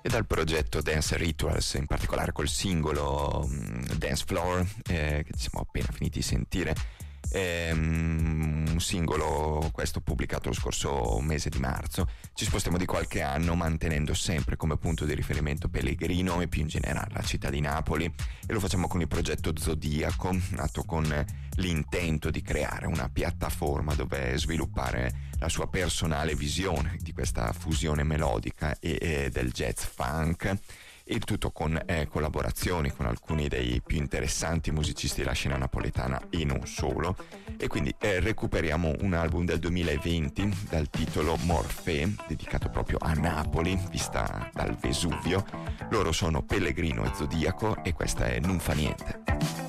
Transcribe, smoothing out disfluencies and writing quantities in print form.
e dal progetto Dance Rituals, in particolare col singolo Dance Floor, che siamo appena finiti di sentire. Un singolo questo pubblicato lo scorso mese di marzo. Ci spostiamo di qualche anno, mantenendo sempre come punto di riferimento Pellegrino e più in generale la città di Napoli, e lo facciamo con il progetto Zodiaco, nato con l'intento di creare una piattaforma dove sviluppare la sua personale visione di questa fusione melodica e del jazz funk. Il tutto con collaborazioni con alcuni dei più interessanti musicisti della scena napoletana e non solo. E quindi recuperiamo un album del 2020 dal titolo Morphée, dedicato proprio a Napoli, vista dal Vesuvio. Loro sono Pellegrino e Zodiaco, e questa è Non fa niente.